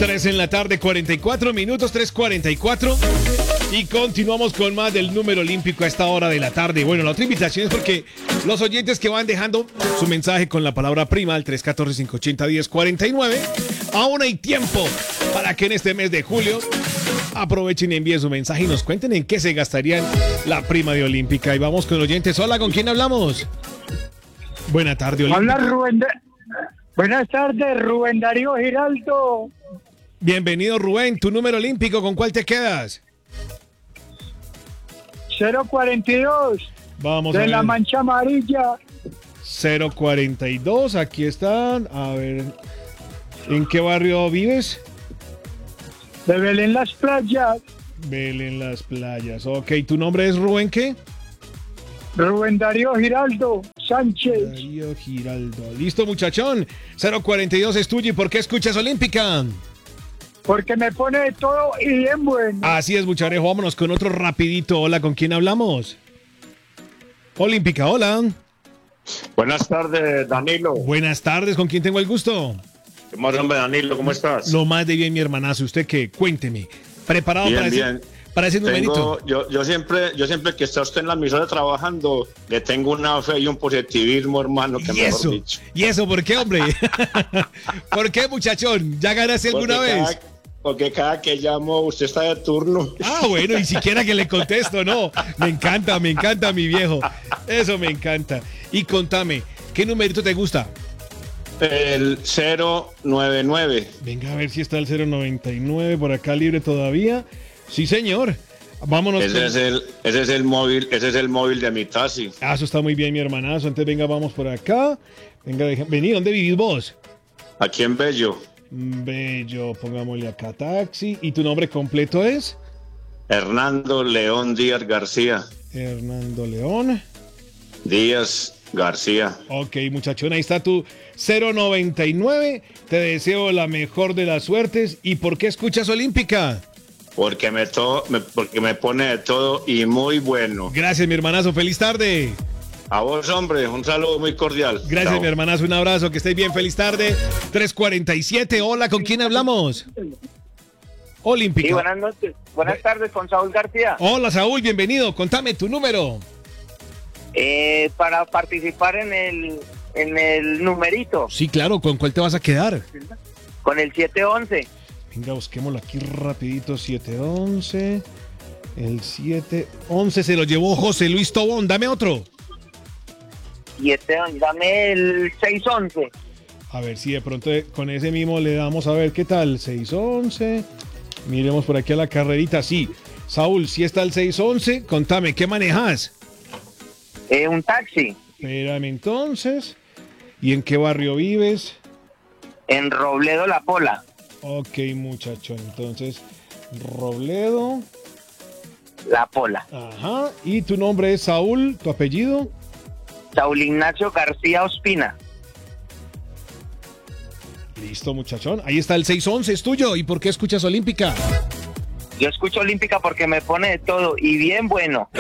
3 en la tarde, 44 minutos, 3:44. Y continuamos con más del número olímpico a esta hora de la tarde. Bueno, la otra invitación es porque los oyentes que van dejando su mensaje con la palabra prima al 314-580-1049, aún hay tiempo para que en este mes de julio aprovechen y envíen su mensaje y nos cuenten en qué se gastarían la prima de Olímpica. Y vamos con oyentes. Hola, ¿con quién hablamos? Buena tarde, Olímpica. Hola, Buenas tardes, Rubén Darío Giraldo. Bienvenido, Rubén. Tu número olímpico, ¿con cuál te quedas? 042. Vamos de a ver. la Mancha Amarilla. 042, aquí están. A ver, ¿en qué barrio vives? De Belén Las Playas. Belén Las Playas. Ok, ¿tu nombre es Rubén qué? Rubén Darío Giraldo Sánchez. Darío Giraldo. Listo, muchachón. 042 es tuyo. ¿Y por qué escuchas Olímpica? Porque me pone de todo y bien bueno. Así es, mucharejo. Vámonos con otro rapidito. Hola, ¿con quién hablamos? Olímpica, hola. Buenas tardes, Danilo. Buenas tardes, ¿con quién tengo el gusto? ¿Qué más, hombre, Danilo? ¿Cómo estás? Lo más de bien, mi hermanazo. ¿Usted qué? Cuénteme. ¿Preparado Bien, para ese numerito? Yo siempre que está usted en la emisora trabajando, le tengo una fe y un positivismo, hermano, que mejor dicho. ¿Y eso por qué, hombre? ¿Por qué, muchachón? ¿Ya ganaste alguna vez? Porque cada que llamo, usted está de turno. Ah, bueno, y siquiera que le contesto, no. Me encanta, mi viejo. Eso me encanta. Y contame, ¿qué numerito te gusta? El 099. Venga a ver si está el 099 por acá libre todavía. Sí, señor. Vámonos. Ese es el móvil de mi taxi. Ah, eso está muy bien, mi hermanazo. Entonces, venga, vamos por acá. Venga, vení, ¿dónde vivís vos? Aquí en Bello. Bello, pongámosle acá taxi. ¿Y tu nombre completo es? Hernando León Díaz García. Hernando León Díaz García. Ok, muchachón, ahí está tu 099. Te deseo la mejor de las suertes. ¿Y por qué escuchas Olímpica? Porque me pone de todo y muy bueno. Gracias, mi hermanazo. Feliz tarde. A vos, hombre, un saludo muy cordial. Gracias, Chao. mi hermanazo. Un abrazo. Que estés bien. Feliz tarde. 3:47. Hola, ¿con quién hablamos? Olímpica. Sí, buenas noches. Buenas tardes, con Saúl García. Hola, Saúl. Bienvenido. Contame tu número. Para participar en el numerito, Sí, claro. ¿Con cuál te vas a quedar? con el 711. Venga, busquémoslo aquí rapidito. 711. El 711 se lo llevó José Luis Tobón. Dame otro. Dame el 611. A ver si de pronto con ese mismo le damos a ver qué tal. 611. Miremos por aquí a la carrerita. Sí. Saúl, si está el 611, contame, ¿qué manejas? Un taxi. Espérame entonces. ¿Y en qué barrio vives? En Robledo La Pola. Ok, muchacho. Entonces, Robledo. La Pola. Ajá. ¿Y tu nombre es Saúl? ¿Tu apellido? Saúl Ignacio García Ospina. Listo, muchachón. Ahí está el 611, es tuyo. ¿Y por qué escuchas Olímpica? Yo escucho Olímpica porque me pone de todo y bien bueno.